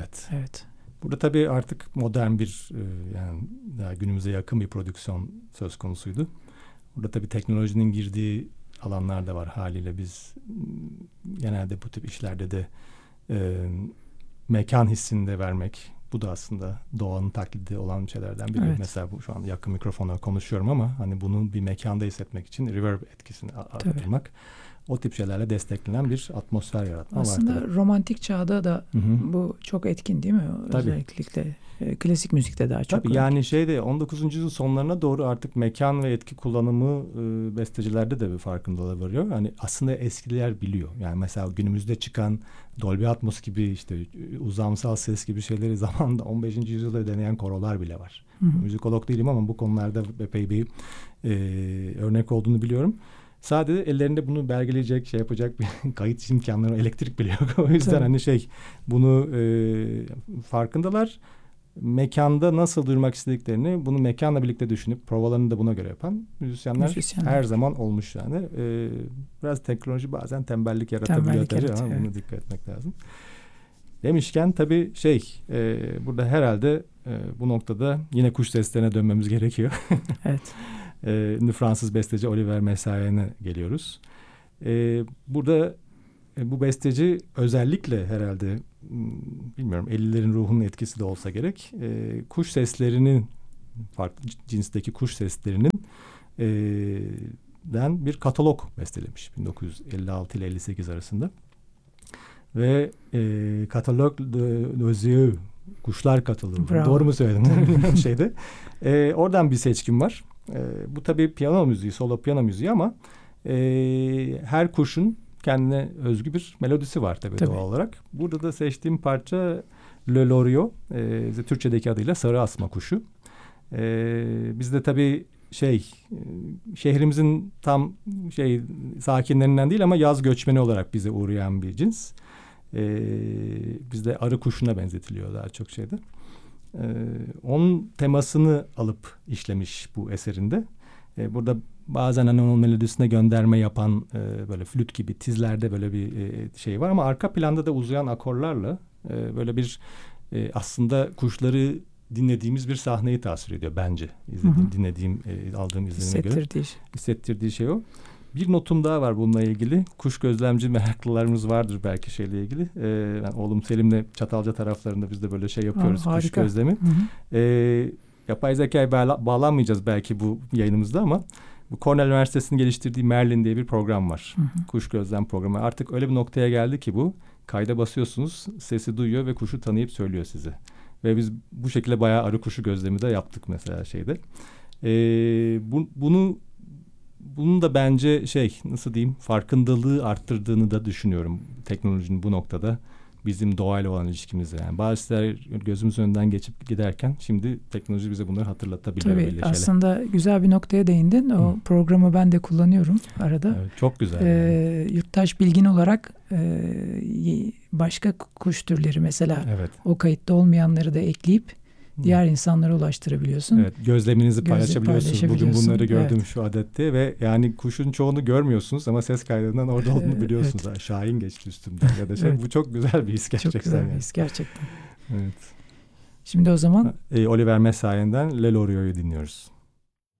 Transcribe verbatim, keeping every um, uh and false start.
Evet. Evet. Burada tabii artık modern bir e, yani daha günümüze yakın bir prodüksiyon söz konusuydu. Burada tabii teknolojinin girdiği alanlar da var haliyle. Biz m, genelde bu tip işlerde de e, mekan hissini de vermek. Bu da aslında doğanın taklidi olan şeylerden biri. Evet. Mesela bu şu an yakın mikrofona konuşuyorum ama hani bunun bir mekanda hissetmek için reverb etkisini arttırmak. O tip şeylerle desteklenen bir atmosfer yaratma aslında var. Aslında romantik çağda da hı hı. bu çok etkin değil mi? Tabii. Özellikle e, klasik müzikte daha çok. Tabii yani şeyde on dokuzuncu yüzyıl sonlarına doğru artık mekan ve etki kullanımı e, bestecilerde de bir farkındalığa varıyor. Hani aslında eskiler biliyor. Yani mesela günümüzde çıkan Dolby Atmos gibi işte uzamsal ses gibi şeyleri zamanında on beşinci yüzyılda deneyen korolar bile var. Hı hı. Müzikolog değilim ama bu konularda epey bir e, örnek olduğunu biliyorum. Sadece ellerinde bunu belgeleyecek, şey yapacak bir kayıt imkanları, elektrik bile yok. O yüzden Tabii. hani şey bunu e, farkındalar. Mekanda nasıl duyurmak istediklerini bunu mekanla birlikte düşünüp provalarını da buna göre yapan müzisyenler, Müzisyenler. her zaman olmuş yani. Ee, biraz teknoloji bazen tembellik yaratabiliyor Tembellik tabii yaratıyor, ama evet. buna dikkat etmek lazım. Demişken tabii şey e, burada herhalde e, bu noktada yine kuş seslerine dönmemiz gerekiyor. Evet. e, ünlü Fransız besteci Olivier Messiaen'e geliyoruz. E, burada e, bu besteci özellikle herhalde bilmiyorum ellilerin ruhunun etkisi de olsa gerek e, kuş seslerinin farklı cinsteki kuş seslerinin e, den bir katalog bestelemiş bin dokuz yüz elli altı ile elli sekiz arasında ve e, katalog de oiseaux kuşlar katalogu. Bravo. Doğru mu söyledim? şeyde. E, oradan bir seçkim var. E, bu tabii piyano müziği, solo piyano müziği ama e, her kuşun kendine özgü bir melodisi var tabii, tabii. doğal olarak. Burada da seçtiğim parça Le Loriot. E, Türkçedeki adıyla sarı asma kuşu. E, bizde tabii şey şehrimizin tam şey sakinlerinden değil ama yaz göçmeni olarak bize uğrayan bir cins. E, bizde arı kuşuna benzetiliyor daha çok şeyde. E, onun temasını alıp işlemiş bu eserinde. E, burada bazen Anadolu melodisine gönderme yapan e, böyle flüt gibi tizlerde böyle bir e, şey var ama arka planda da uzayan akorlarla e, böyle bir e, aslında kuşları dinlediğimiz bir sahneyi tasvir ediyor bence. İzlediğim, hı hı. dinlediğim, e, aldığım izlenime göre. Hissettirdiği şey. Hissettirdiği şey o. Bir notum daha var bununla ilgili. Kuş gözlemci meraklılarımız vardır belki şeyle ilgili. Ee, ben oğlum Selim'le Çatalca taraflarında biz de böyle şey yapıyoruz. Aa, kuş gözlemi. Hı hı. Ee, yapay zekaya bağla- bağlanmayacağız belki bu yayınımızda ama bu Cornell Üniversitesi'nin geliştirdiği Merlin diye bir program var. Hı hı. Kuş gözlem programı. Artık öyle bir noktaya geldi ki bu. Kayda basıyorsunuz, sesi duyuyor ve kuşu tanıyıp söylüyor size. Ve biz bu şekilde bayağı arı kuşu gözlemi de yaptık mesela şeyde. Ee, bu, bunu bunun da bence şey nasıl diyeyim farkındalığı arttırdığını da düşünüyorum. Teknolojinin bu noktada bizim doğayla olan ilişkimizde. Yani bazı şeyler gözümüz önünden geçip giderken şimdi teknoloji bize bunları hatırlatabiliyor. Tabii aslında güzel bir noktaya değindin. O Hı. programı ben de kullanıyorum arada. Evet, çok güzel. Ee, yani. Yurttaş bilgin olarak e, başka kuş türleri mesela evet. o kayıtta olmayanları da ekleyip diğer insanlara ulaştırabiliyorsun. Evet, gözleminizi paylaşabiliyorsunuz. Bugün bunları gördüm evet. şu adette ve yani kuşun çoğunu görmüyorsunuz ama ses kaydından orada olduğunu biliyorsunuz. Evet. Şahin geçti üstümden ya da şey. Evet. Bu çok güzel bir his gerçekten. Çok güzel yani. bir his gerçekten. Evet. Şimdi o zaman e, Olivier Messiaen'den Le Loriot'u dinliyoruz.